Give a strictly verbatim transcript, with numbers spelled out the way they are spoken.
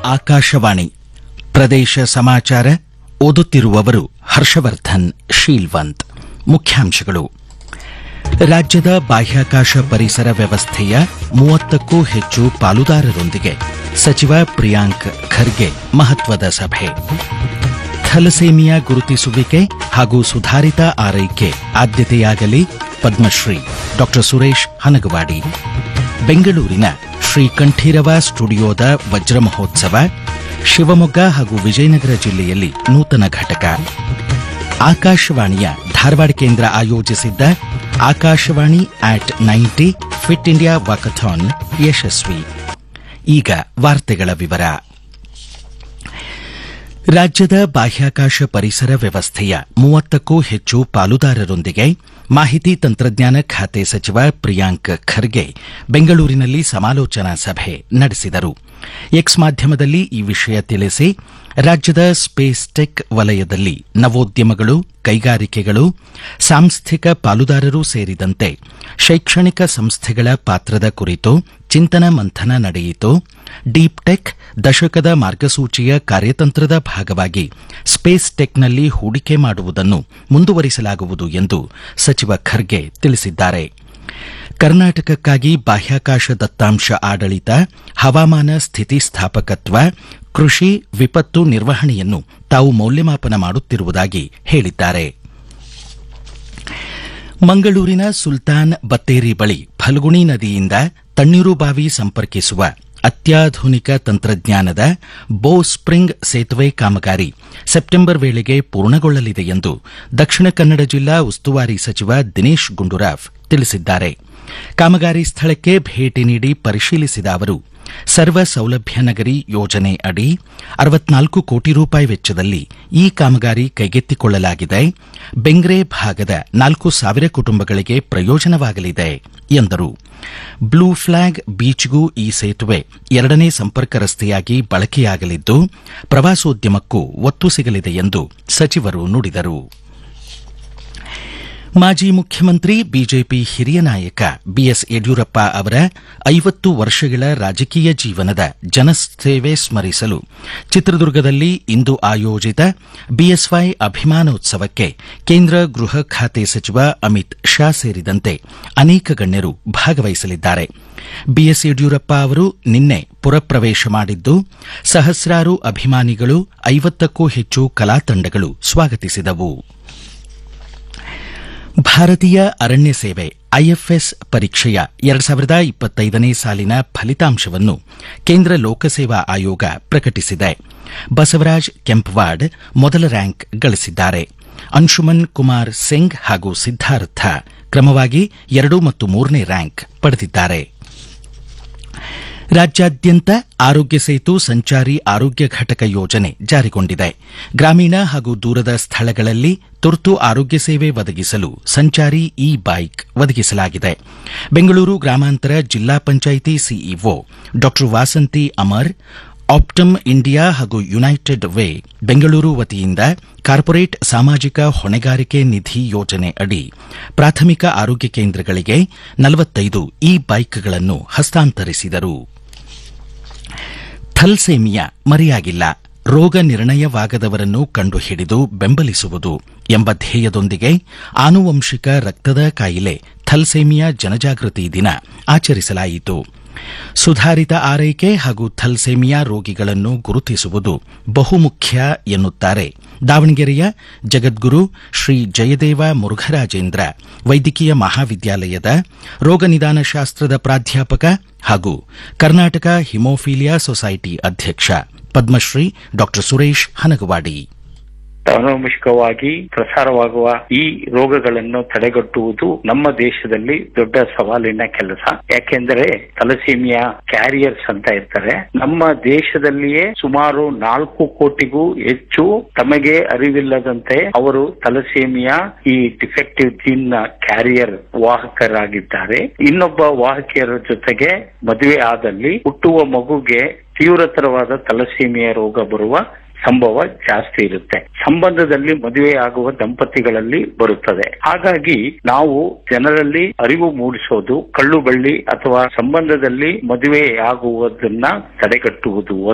ಆಕಾಶವಾಣಿ ಪ್ರದೇಶ ಸಮಾಚಾರ ಓದುತ್ತಿರುವವರು ಹರ್ಷವರ್ಧನ್ ಶೀಲ್ವಂತ್. ಮುಖ್ಯಾಂಶಗಳು. ರಾಜ್ಯದ ಬಾಹ್ಯಾಕಾಶ ಪರಿಸರ ವ್ಯವಸ್ಥೆಯ ಮೂವತ್ತಕ್ಕೂ ಹೆಚ್ಚು ಪಾಲುದಾರರೊಂದಿಗೆ ಸಚಿವ ಪ್ರಿಯಾಂಕ್ ಖರ್ಗೆ ಮಹತ್ವದ ಸಭೆ. ಥಲಸೇಮಿಯಾ ಗುರುತಿಸುವಿಕೆ ಹಾಗೂ ಸುಧಾರಿತ ಆರೈಕೆ ಆದ್ಯತೆಯಾಗಲಿ ಪದ್ಮಶ್ರೀ ಡಾ ಸುರೇಶ್ ಹನಗವಾಡಿ. ಬೆಂಗಳೂರಿನ ಶ್ರೀ ಕಂಠೀರವ ಸ್ಟುಡಿಯೋದ ವಜ್ರ ಮಹೋತ್ಸವ, ಶಿವಮೊಗ್ಗ ಹಾಗೂ ವಿಜಯನಗರ ಜಿಲ್ಲೆಯಲ್ಲಿ ನೂತನ ಘಟಕ. ಆಕಾಶವಾಣಿಯ ಧಾರವಾಡ ಕೇಂದ್ರ ಆಯೋಜಿಸಿದ್ದ ಆಕಾಶವಾಣಿ ಆಟ್ ನೈಂಟಿ ಫಿಟ್ ಇಂಡಿಯಾ ವಾಕಥಾನ್ ಯಶಸ್ವಿ. ಈಗ ವಾರ್ತೆಗಳ ವಿವರ. ರಾಜ್ಯದ ಬಾಹ್ಯಾಕಾಶ ಪರಿಸರ ವ್ಯವಸ್ಥೆಯ ಮೂವತ್ತಕ್ಕೂ ಹೆಚ್ಚು ಪಾಲುದಾರರೊಂದಿಗೆ ಮಾಹಿತಿ ತಂತ್ರಜ್ಞಾನ ಖಾತೆ ಸಚಿವ ಪ್ರಿಯಾಂಕ್ ಖರ್ಗೆ ಬೆಂಗಳೂರಿನಲ್ಲಿ ಸಮಾಲೋಚನಾ ಸಭೆ ನಡೆಸಿದರು. ಎಕ್ಸ್ ಮಾಧ್ಯಮದಲ್ಲಿ ಈ ವಿಷಯ ತಿಳಿಸಿ, ರಾಜ್ಯದ ಸ್ಪೇಸ್ ಟೆಕ್ ವಲಯದಲ್ಲಿ ನವೋದ್ಯಮಗಳು, ಕೈಗಾರಿಕೆಗಳು, ಸಾಂಸ್ಥಿಕ ಪಾಲುದಾರರು ಸೇರಿದಂತೆ ಶೈಕ್ಷಣಿಕ ಸಂಸ್ಥೆಗಳ ಪಾತ್ರದ ಕುರಿತು ಚಿಂತನ ಮಂಥನ ನಡೆಯಿತು. ಡೀಪ್ ಟೆಕ್ ದಶಕದ ಮಾರ್ಗಸೂಚಿಯ ಕಾರ್ಯತಂತ್ರದ ಭಾಗವಾಗಿ ಸ್ಪೇಸ್ ಟೆಕ್ನಲ್ಲಿ ಹೂಡಿಕೆ ಮಾಡುವುದನ್ನು ಮುಂದುವರಿಸಲಾಗುವುದು ಎಂದು ಸಚಿವ ಖರ್ಗೆ ತಿಳಿಸಿದ್ದಾರೆ. ಕರ್ನಾಟಕಕ್ಕಾಗಿ ಬಾಹ್ಯಾಕಾಶ ದತ್ತಾಂಶ ಆಡಳಿತ, ಹವಾಮಾನ ಸ್ಥಿತಿಸ್ಥಾಪಕತ್ವ, ಕೃಷಿ ವಿಪತ್ತು ನಿರ್ವಹಣೆಯನ್ನು ತಾವು ಮೌಲ್ಯಮಾಪನ ಮಾಡುತ್ತಿರುವುದಾಗಿ ಹೇಳಿದ್ದಾರೆ. ಮಂಗಳೂರಿನ ಸುಲ್ತಾನ್ ಬತ್ತೇರಿ ಬಳಿ ಫಲ್ಗುಣಿ ನದಿಯಿಂದ ತಣ್ಣೀರುಬಾವಿ ಸಂಪರ್ಕಿಸುವ ಅತ್ಯಾಧುನಿಕ ತಂತ್ರಜ್ಞಾನದ ಬೋ ಸ್ಪ್ರಿಂಗ್ ಸೇತುವೆ ಕಾಮಗಾರಿ ಸೆಪ್ಟೆಂಬರ್ ವೇಳೆಗೆ ಪೂರ್ಣಗೊಳ್ಳಲಿದೆ ಎಂದು ದಕ್ಷಿಣ ಕನ್ನಡ ಜಿಲ್ಲಾ ಉಸ್ತುವಾರಿ ಸಚಿವ ದಿನೇಶ್ ಗುಂಡೂರಾವ್ ತಿಳಿಸಿದ್ದಾರೆ. ಕಾಮಗಾರಿ ಸ್ಥಳಕ್ಕೆ ಭೇಟಿ ನೀಡಿ ಪರಿಶೀಲಿಸಿದ ಅವರು, ಸರ್ವ ಸೌಲಭ್ಯ ನಗರಿ ಯೋಜನೆ ಅಡಿ ಅರವತ್ನಾಲ್ಕು ಕೋಟಿ ರೂಪಾಯಿ ವೆಚ್ಚದಲ್ಲಿ ಈ ಕಾಮಗಾರಿ ಕೈಗೆತ್ತಿಕೊಳ್ಳಲಾಗಿದೆ. ಬೆಂಗ್ರೆ ಭಾಗದ ನಾಲ್ಕು ಸಾವಿರ ಕುಟುಂಬಗಳಿಗೆ ಪ್ರಯೋಜನವಾಗಲಿದೆ ಎಂದರು. ಬ್ಲೂ ಫ್ಲಾಗ್ ಬೀಚ್ಗೂ ಈ ಸೇತುವೆ ಎರಡನೇ ಸಂಪರ್ಕ ರಸ್ತೆಯಾಗಿ ಬಳಕೆಯಾಗಲಿದ್ದು, ಪ್ರವಾಸೋದ್ಯಮಕ್ಕೂ ಒತ್ತು ಸಿಗಲಿದೆ ಎಂದು ಸಚಿವರು ನುಡಿದರು. ಮಾಜಿ ಮುಖ್ಯಮಂತ್ರಿ ಬಿಜೆಪಿ ಹಿರಿಯ ನಾಯಕ ಬಿಎಸ್ ಯಡಿಯೂರಪ್ಪ ಅವರ ಐವತ್ತು ವರ್ಷಗಳ ರಾಜಕೀಯ ಜೀವನದ ಜನಸೇವೆ ಸ್ಮರಿಸಲು ಚಿತ್ರದುರ್ಗದಲ್ಲಿ ಇಂದು ಆಯೋಜಿತ ಬಿಎಸ್ವೈ ಅಭಿಮಾನೋತ್ಸವಕ್ಕೆ ಕೇಂದ್ರ ಗೃಹ ಖಾತೆ ಸಚಿವ ಅಮಿತ್ ಶಾ ಸೇರಿದಂತೆ ಅನೇಕ ಗಣ್ಯರು ಭಾಗವಹಿಸಲಿದ್ದಾರೆ. ಬಿಎಸ್ ಯಡಿಯೂರಪ್ಪ ಅವರು ನಿನ್ನೆ ಪುರಪ್ರವೇಶ ಮಾಡಿದ್ದು, ಸಹಸ್ರಾರು ಅಭಿಮಾನಿಗಳು, ಐವತ್ತಕ್ಕೂ ಹೆಚ್ಚು ಕಲಾ ತಂಡಗಳು ಸ್ವಾಗತಿಸಿದವು. ಭಾರತೀಯ ಅರಣ್ಯ ಸೇವೆ ಐಎಫ್ಎಸ್ ಪರೀಕ್ಷೆಯ ಎರಡು ಸಾವಿರದ ಇಪ್ಪತ್ತೈದನೇ ಸಾಲಿನ ಫಲಿತಾಂಶವನ್ನು ಕೇಂದ್ರ ಲೋಕಸೇವಾ ಆಯೋಗ ಪ್ರಕಟಿಸಿದೆ. ಬಸವರಾಜ್ ಕೆಂಪವಾಡ್ ಮೊದಲ ರ್ಯಾಂಕ್ ಗಳಿಸಿದ್ದಾರೆ. ಅಂಶುಮನ್ ಕುಮಾರ್ ಸಿಂಗ್ ಹಾಗೂ ಸಿದ್ದಾರ್ಥ ಕ್ರಮವಾಗಿ ಎರಡು ಮತ್ತು ಮೂರನೇ ರ್ಯಾಂಕ್ ಪಡೆದಿದ್ದಾರೆ. ರಾಜ್ಯಾದ್ಯಂತ ಆರೋಗ್ಯ ಸೇತು ಸಂಚಾರಿ ಆರೋಗ್ಯ ಘಟಕ ಯೋಜನೆ ಜಾರಿಗೊಂಡಿದೆ. ಗ್ರಾಮೀಣ ಹಾಗೂ ದೂರದ ಸ್ಥಳಗಳಲ್ಲಿ ತುರ್ತು ಆರೋಗ್ಯ ಸೇವೆ ಒದಗಿಸಲು ಸಂಚಾರಿ ಇ ಬೈಕ್ ಒದಗಿಸಲಾಗಿದೆ. ಬೆಂಗಳೂರು ಗ್ರಾಮಾಂತರ ಜಿಲ್ಲಾ ಪಂಚಾಯಿತಿ ಸಿಇಒ ಡಾ ವಾಸಂತಿ ಅಮರ್, ಆಪ್ಟಮ್ ಇಂಡಿಯಾ ಹಾಗೂ ಯುನೈಟೆಡ್ ವೇ ಬೆಂಗಳೂರು ವತಿಯಿಂದ ಕಾರ್ಪೊರೇಟ್ ಸಾಮಾಜಿಕ ಹೊಣೆಗಾರಿಕೆ ನಿಧಿ ಯೋಜನೆ ಅಡಿ ಪ್ರಾಥಮಿಕ ಆರೋಗ್ಯ ಕೇಂದ್ರಗಳಿಗೆ ನಲವತ್ತೈದು ಇ ಬೈಕ್ಗಳನ್ನು ಹಸ್ತಾಂತರಿಸಿದರು. ಥಲಸೇಮಿಯಾ ಮರೆಯಾಗಿಲ್ಲ, ರೋಗ ನಿರ್ಣಯವಾಗದವರನ್ನು ಕಂಡುಹಿಡಿದು ಬೆಂಬಲಿಸುವುದು ಎಂಬ ಧ್ಯೇಯದೊಂದಿಗೆ ಆನುವಂಶಿಕ ರಕ್ತದ ಕಾಯಿಲೆ ಥಲಸೇಮಿಯಾ ಜನಜಾಗೃತಿ ದಿನ ಆಚರಿಸಲಾಯಿತು. ಸುಧಾರಿತ ಆರೈಕೆ ಹಾಗೂ ಥಲಸೇಮಿಯಾ ರೋಗಿಗಳನ್ನು ಗುರುತಿಸುವುದು ಬಹುಮುಖ್ಯ ಎನ್ನುತ್ತಾರೆ ದಾವಣಗೆರೆಯ ಜಗದ್ಗುರು ಶ್ರೀ ಜಯದೇವ ಮುರುಘರಾಜೇಂದ್ರ ವೈದ್ಯಕೀಯ ಮಹಾವಿದ್ಯಾಲಯದ ರೋಗ ನಿದಾನ ಶಾಸ್ತ್ರದ ಪ್ರಾಧ್ಯಾಪಕ ಹಾಗೂ ಕರ್ನಾಟಕ ಹಿಮೋಫೀಲಿಯಾ ಸೊಸೈಟಿ ಅಧ್ಯಕ್ಷ ಪದ್ಮಶ್ರೀ ಡಾ ಸುರೇಶ್ ಹನಗವಾಡಿ. ಅನುವಂಶಿಕವಾಗಿ ಪ್ರಸಾರವಾಗುವ ಈ ರೋಗಗಳನ್ನು ತಡೆಗಟ್ಟುವುದು ನಮ್ಮ ದೇಶದಲ್ಲಿ ದೊಡ್ಡ ಸವಾಲಿನ ಕೆಲಸ. ಯಾಕೆಂದರೆ ಥಲಸೇಮಿಯಾ ಕ್ಯಾರಿಯರ್ಸ್ ಅಂತ ಇರ್ತಾರೆ. ನಮ್ಮ ದೇಶದಲ್ಲಿಯೇ ಸುಮಾರು ನಾಲ್ಕು ಕೋಟಿಗೂ ಹೆಚ್ಚು ತಮಗೆ ಅರಿವಿಲ್ಲದಂತೆ ಅವರು ಥಲಸೇಮಿಯಾ ಈ ಡಿಫೆಕ್ಟಿವ್ ಜೀನ್ ನ ಕ್ಯಾರಿಯರ್ ವಾಹಕರಾಗಿದ್ದಾರೆ. ಇನ್ನೊಬ್ಬ ವಾಹಕಿಯರ ಜೊತೆಗೆ ಮದುವೆ ಆದಲ್ಲಿ ಹುಟ್ಟುವ ಮಗುಗೆ ತೀವ್ರತರವಾದ ಥಲಸೇಮಿಯಾ ರೋಗ ಬರುವ ಸಂಭವ ಜಾಸ್ತಿ ಇರುತ್ತೆ. ಸಂಬಂಧದಲ್ಲಿ ಮದುವೆ ಆಗುವ ದಂಪತಿಗಳಲ್ಲಿ ಬರುತ್ತದೆ. ಹಾಗಾಗಿ ನಾವು ಜನರಲ್ಲಿ ಅರಿವು ಮೂಡಿಸೋದು, ಕಳ್ಳು ಬಳ್ಳಿ ಅಥವಾ ಸಂಬಂಧದಲ್ಲಿ ಮದುವೆ ಆಗುವುದನ್ನ ತಡೆಗಟ್ಟುವುದು